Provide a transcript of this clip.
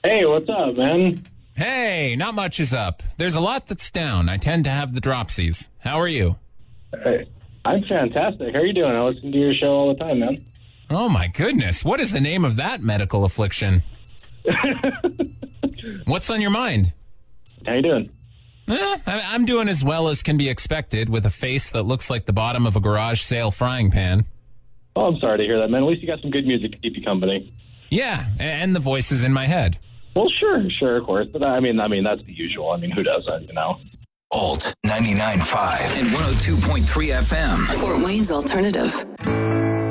Hey, what's up, man? Hey, not much is up. There's a lot that's down. I tend to have the dropsies. How are you? Hey, I'm fantastic. How are you doing? I listen to your show all the time, man. Oh, my goodness. What is the name of that medical affliction? What's on your mind? How you doing? I'm doing as well as can be expected with a face that looks like the bottom of a garage sale frying pan. Oh, I'm sorry to hear that, man. At least you got some good music to keep you company. Yeah, and the voices in my head. Well, sure, of course. But I mean, that's the usual. I mean, who doesn't, you know? Alt 99.5 and 102.3 FM. Fort Wayne's Alternative.